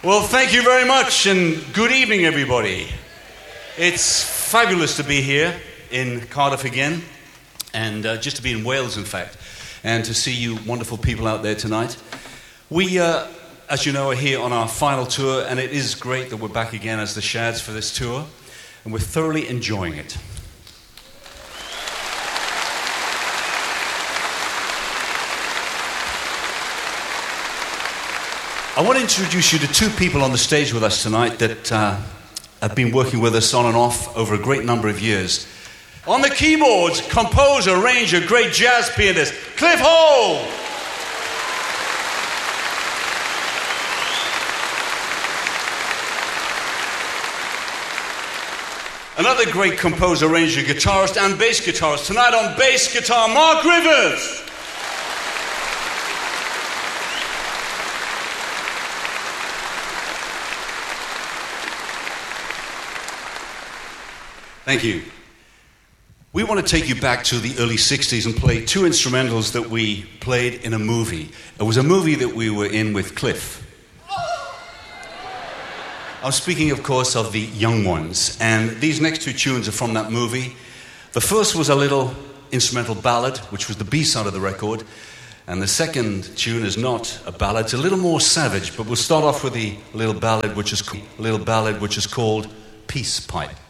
Well, thank you very much, and good evening, everybody. It's fabulous to be here in Cardiff again, and just to be in Wales, in fact, and to see you wonderful people out there tonight. We, as you know, are here on our final tour, and it is great that we're back again as the Shads for this tour, and we're thoroughly enjoying it. I want to introduce you to two people on the stage with us tonight that have been working with us on and off over a great number of years. On the keyboards, composer, arranger, great jazz pianist, Cliff Hall. Another great composer, arranger, guitarist, and bass guitarist. Tonight on bass guitar, Mark Rivers. Thank you. We want to take you back to the early 60s and play two instrumentals that we played in a movie. It was a movie that we were in with Cliff. I'm speaking, of course, of The Young Ones, and these next two tunes are from that movie. The first was a little instrumental ballad, which was the B-side of the record, and the second tune is not a ballad. It's a little more savage, but we'll start off with the little ballad which is called Peace Pipe.